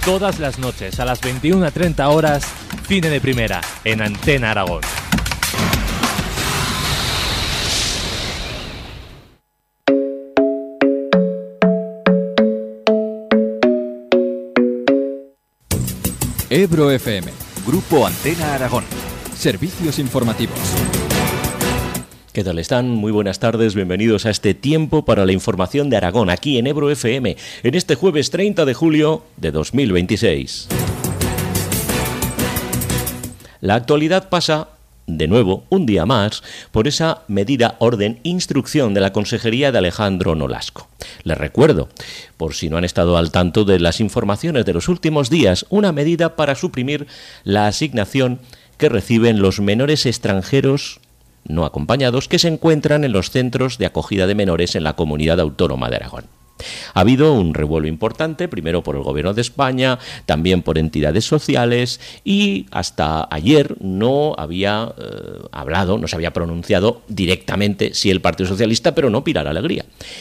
todas las noches a las 21:30 horas, Cine de Primera, en Antena Aragón. Ebro FM, Grupo Antena Aragón. Servicios informativos. ¿Qué tal están? Muy buenas tardes, bienvenidos a este tiempo para la información de Aragón, aquí en Ebro FM, en este jueves 30 de julio de 2026. La actualidad pasa, de nuevo, un día más, por esa medida, orden, instrucción de la Consejería de Alejandro Nolasco. Les recuerdo, por si no han estado al tanto de las informaciones de los últimos días, una medida para suprimir la asignación que reciben los menores extranjeros no acompañados que se encuentran en los centros de acogida de menores en la Comunidad Autónoma de Aragón. Ha habido un revuelo importante, primero por el Gobierno de España, también por entidades sociales, y hasta ayer no había no se había pronunciado directamente, sí el Partido Socialista, pero no Pilar Alegría.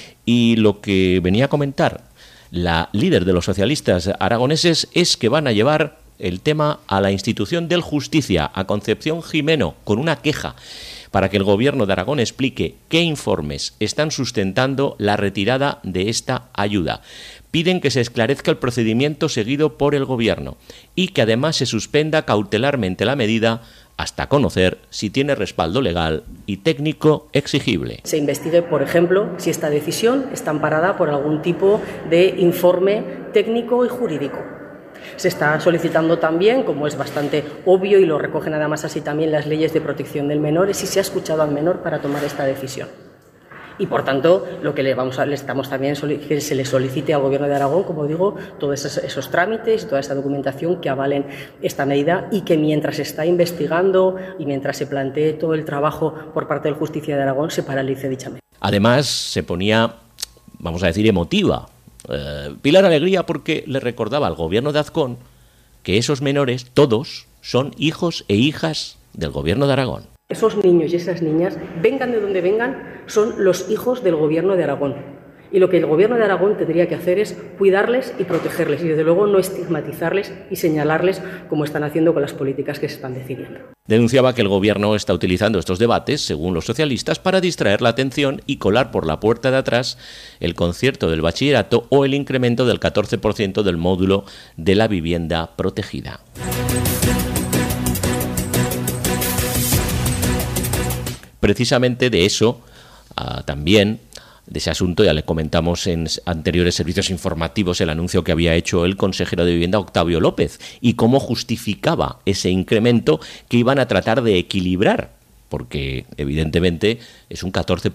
Y lo que venía a comentar la líder de los socialistas aragoneses es que van a llevar el tema a la institución del Justicia, a Concepción Jimeno, con una queja, para que el Gobierno de Aragón explique qué informes están sustentando la retirada de esta ayuda. Piden que se esclarezca el procedimiento seguido por el Gobierno y que además se suspenda cautelarmente la medida hasta conocer si tiene respaldo legal y técnico exigible. Se investigue, por ejemplo, si esta decisión está amparada por algún tipo de informe técnico y jurídico. Se está solicitando también, como es bastante obvio y lo recogen además así también las leyes de protección del menor, si se ha escuchado al menor para tomar esta decisión. Y por tanto, lo que le estamos también que se le solicite al Gobierno de Aragón, como digo, todos esos trámites y toda esa documentación que avalen esta medida y que mientras se está investigando y mientras se plantee todo el trabajo por parte del Justicia de Aragón se paralice dicha medida. Además, se ponía, vamos a decir, emotiva Pilar Alegría porque le recordaba al Gobierno de Azcón que esos menores, todos, son hijos e hijas del Gobierno de Aragón. Esos niños y esas niñas, vengan de donde vengan, son los hijos del Gobierno de Aragón. Y lo que el Gobierno de Aragón tendría que hacer es cuidarles y protegerles y desde luego no estigmatizarles y señalarles como están haciendo con las políticas que se están decidiendo. Denunciaba que el Gobierno está utilizando estos debates, según los socialistas, para distraer la atención y colar por la puerta de atrás el concierto del bachillerato o el incremento del 14% del módulo de la vivienda protegida. Precisamente de eso también, de ese asunto, ya le comentamos en anteriores servicios informativos el anuncio que había hecho el consejero de Vivienda, Octavio López, y cómo justificaba ese incremento que iban a tratar de equilibrar, porque evidentemente es un 14%